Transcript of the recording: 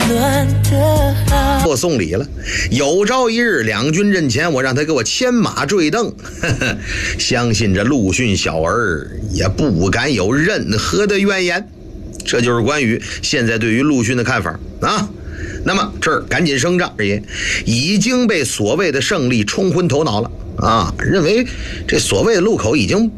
我送礼了，有朝一日两军阵前，我让他给我牵马坠镫，相信这陆逊小儿也不敢有任何的怨言。这就是关羽现在对于陆逊的看法啊。那么这儿赶紧声张，也已经被所谓的胜利冲昏头脑了啊，认为这所谓的路口已经